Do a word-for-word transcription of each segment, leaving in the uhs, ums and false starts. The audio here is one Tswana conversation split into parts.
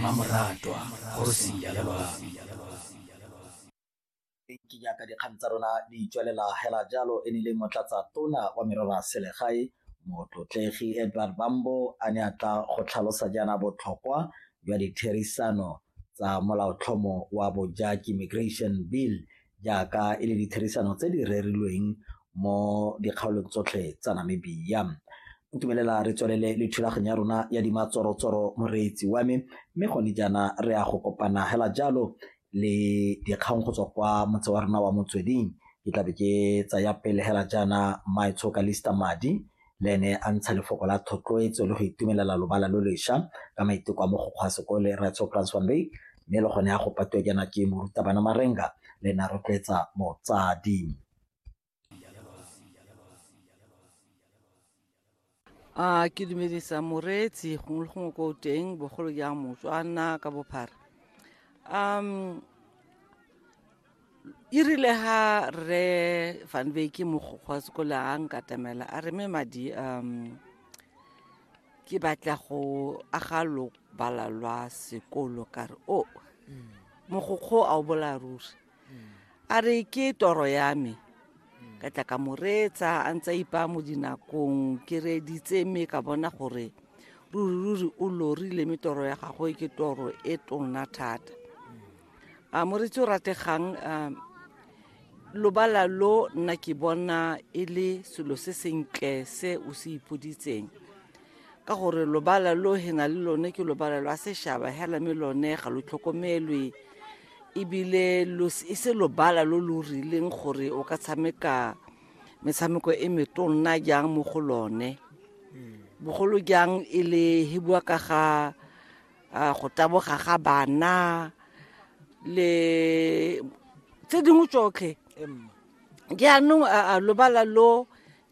Mamoratwa go se ya lwa ke ya ka dikgang tsa rona di tswelela hela jalo e ne le motlatsa tona wa merero ya selegae motlotlegi Edward Bambo a ne a tla go tlhalosa jana botlhokwa jwa ditherisano tsa molaotlhomo wa bojaki immigration bill jaaka e le ditherisano tse di rerilweng mo dikgaolong tsotlhe tsa Namibia. Ntumelela re tswelele le thulaganyo ya rona ya dimatsorotsoro moreetsi wa me mme gone jana re a go kopana hela jalo le dikgang go tswa kwa motse wa rona wa Motsweding. Ke tla be ke tsaya pele hela jana Maitshoka Lista Madi le ene a ntsha lefoko la thotloetso le go itumelela lobala lo lešwa ka maiteko a mogokgo a sekole Ratso Transvan Bay mme le gone a go patwa jana ke morutabana Marenga le ena rotloetsa motsadi. a ke dumedisa moreetsi gongwe le gongwe ko teng bogolo jang Motswana ka bophara. um e rile ha re Van Wyk mogokgo wa sekole a nkatamela a re me Madi um ke batla go aga lobala lwa sekolo ka re o mogokgo a o bola ruri a re ke toro ya me ka tla ka moretsa a ntse ipa mo dinakong ke reditse me ka bona gore ruri ruri o lorile me toro ya gagwe ke toro e tona thata. a moretsi o rategang um lobala lo nna ke bona e le selo se sentle se o se ipoditseng ka gore lobala lo hena le lone ke lobala lwa seshaba hela me lone ga lo tlhokomelwe ebile lo e se lobala lo lo rileng gore o ka tshameka metshameko e metonna jang mo go lone bogolo jang e le he bua ka ga go taboga ga bana le tse dingwe tsotlhe. jaanong lobala lo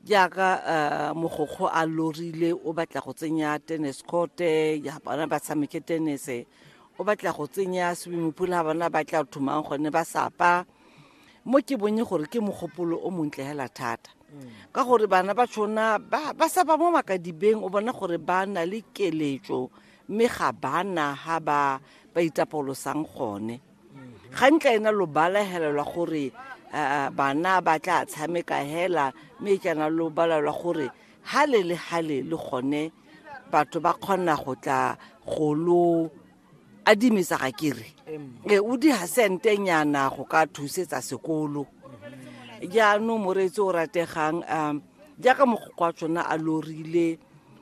jaaka mogokgo a lorile o batla go tsenya tennis court ya bana ba tshameke tennis o batla go tsenya swimming pool ha bana ba tla thumang gone ba sapa mo ke bonye gore ke mogopolo o montle hela thata ka gore bana ba tshona ba sapa mo makadibeng o bona gore ba na le keletso mme ga bana ha ba ba itapolosang gone gantle ena lobala hela lwa gore bana ba tla tshameka hela mme kana lobala lwa gore hale le hale le gone batho ba kgona go tla go lo adimisa ga kere e o di ha sente nyana go ka thusetsa sekolo. jaanong moreetsi o rategang um jaaka mogokgo wa tsona a lorile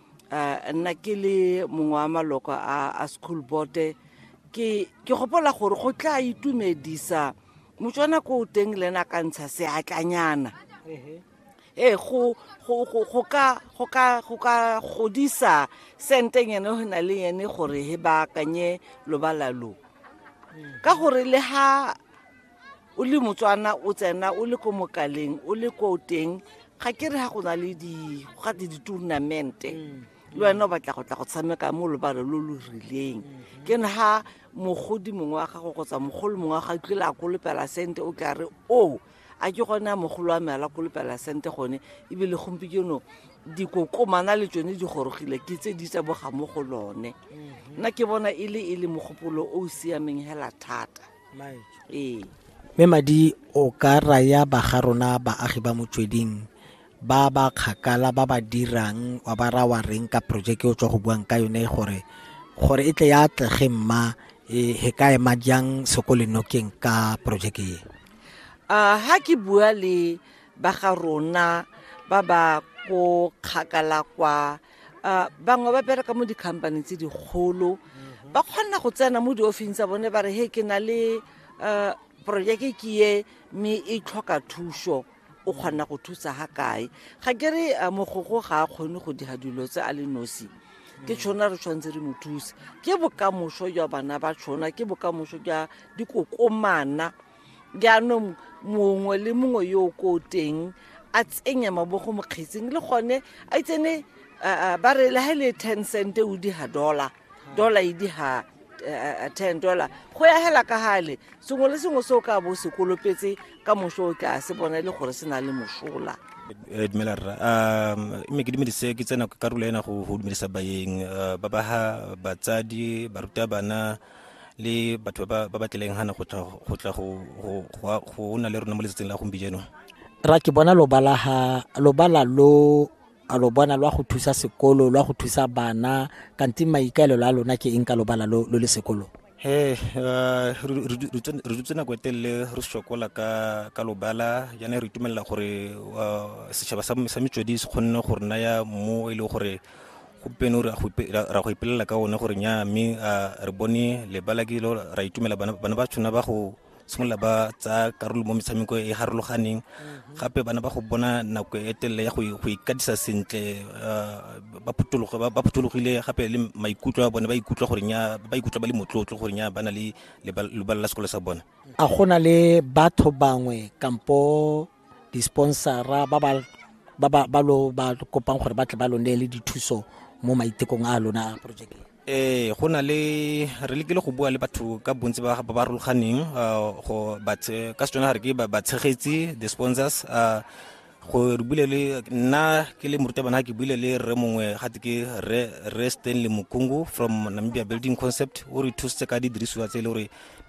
nna ke le mongwe wa maloko a school board ke ke gopola gore go tla itumedisa Motswana ko teng le na ka ntsha se atlanyana eh go go go ka go ka go ka godisa senteng ene ho na le ene gore he ba kanye lobala lo ka gore le ha o le Motswana o tsena o le ko mokaleng o le ko teng ga ke re ha go na le di ga di tournament le wena o batla go tla go tshameka mo lobala lo lo rileng ke na ha mogodi mongwe wa gago go tsa mogolo mongwe ga tlile a kolopela sente o tla re o a ke gona mogolo wa mela kolopela sente gone ebile gompikeno dikokomana le tsone di gorogile ke tse di tsa boga mo go lone nna ke bona e le e le mogopolo o siameng hela thata. ee me Madi o ka raya ba ga rona baagi ba Motsweding ba ba kgakala ba ba dirang wa ba ra wa reng ka projeke o tswa go buang ka yone gore gore e tle ya tlege mma he ka ema jang sekolenokeng ka projeke e. a ha ke bua le ba ga rona ba ba ko kgakala kwa bangwe ba bereka mo di-company tse digolo ba kgona go tsena mo diofising tsa bone ba re he ke na le projeke ke ye mme e tlhoka thuso o kgona go thusa ha kae ga ke re mogokgo ga a kgone go diga dilo tse a le nosi ke tshona re tshwanetse re mo thusa ke bokamoso jwa bana ba tshona ke bokamoso jwa dikokomana jaanong mongwe le mongwe yo ko teng a tsenya mabogo mo kgetseng le gone a itsene ba re le ha le ten cent o di ha dollar dollar e di ha ten dollar go ya hela ka hale sengwe le sengwe se o ka bo se kolopetse ka moso o ka se bona le gore se na le mosola dumela rra um mme ke dumedise ke tsena ka karolo ena go dumedisa baeng ba ba ha batsadi barutabana le batho ba ba tlileng hana go tla go tla go go na le rona mo letseng la gompieno. Ra ke bona lo bala ha lo bala lo a lo bona lo go thusa sekolo lo go thusa bana kanti maikaelelo a lona ke eng ka lo bala lo le sekolo? He re dutsena go etelle re shokola ka ka lo bala yana re itumella gore setšhaba sa metswedi se kgonne gore naya mo e le gore go peno ra go ipelela ka one gore nya mme re bone le bala ke lo ra itumela bana ba tshwana ba go simolla ba tsa karolo mo metshameko e harologaneng gape bana ba go bona nako e telele ya go go ikadisa sentle ba phutologo ba phutologile gape le maikutlo a bone ba ikutlwa gore nya ba ikutlwa ba le motlotlo gore nya bana le le bala sekolo sa bona. A gona le batho bangwe kampo di-sponsora ba ba ba ba lo ba kopang gore ba tle ba lo ne le dithuso mo maitekong a lona project? Eh go na le re lekile go bua le batho ka bontsi ba ba rologaneng go batse ka tsona re ke ba tshegetsi the sponsors a go re bule le nna ke le morutabana ke bule le re mongwe gate ke re re Stanley Mukungu from Namibia Building Concept o re thusitse ka didiriswa tse le gore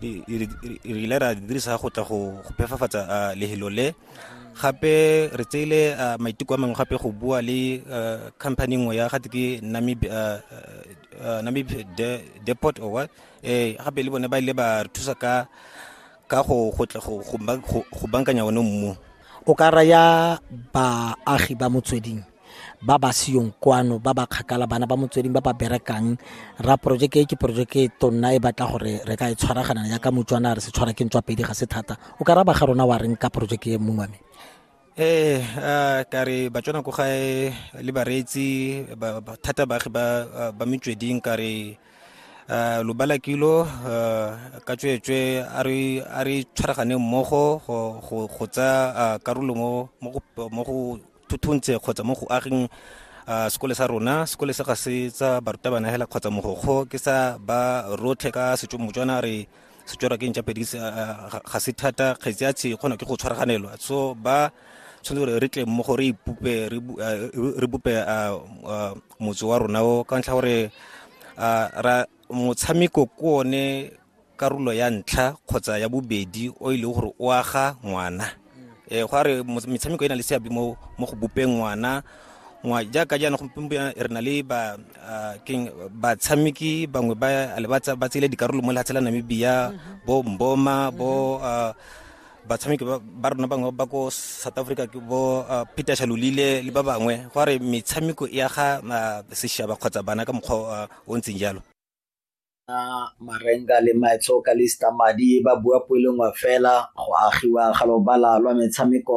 re le ra dirisa go tla go phefafatsa lehelo le gape re tsele maiteko a mangwe gape go bua le company ngwe ya gate ke Namibia Namibia Depot or what eh gape le bone ba ile ba thusa ka ka go go go bankanya one mmu. O ka raya baagi ba motsweding ba ba siyong kwano ba ba kgakala bana ba motsweding ba ba berekang ra project e ke project e tonna e batla gore re ka e tshwaragana ya ka motswana re se tshwara ke ntwa pedi ga se thata o ka ra ba ga rona wa reng ka project e mongwe me? Eh ka re ba tsona go gae le baretsi ba thata baagi ba ba motsweding ka re lo bala kilo ka tswetswe a re a re tshwaragane mmogo go go tsa karolo mo mo go thuntse kgotsa mo go ageng sekolo sa rona sekolo se ga se tsa barutabana hela kgotsa mogokgo ke sa ba rotlhe ka setso motswana re se tswara ke ntja pedisi ga se thata kgetsi gona ke go tshwaraganelwa so ba tshwanetse re tle mo go re ipupe re bupe motso wa rona o ka ntla gore ra motshameko ko one karolo ya ntlha kgotsa ya bobedi o ile gore o aga ngwana eh go re metshameko ena le seabe mo mo go bopeng ngwana ngwa jaaka jana go re na le ba king ba tshameki bangwe ba le batsa ba tsile dikarolo mo latsela Namibia bo Mboma bo ba tshameki ba rona bangwe ba go South Africa ke bo Peter Shalulile le ba bangwe go re metshameko e aga seshaba kgotsa bana ka mokgwa o ntseng jalo. Na Marenga le Maitso ka lista madi ba bua poelengwa fela go agiwa ga lo bala lwa metshameko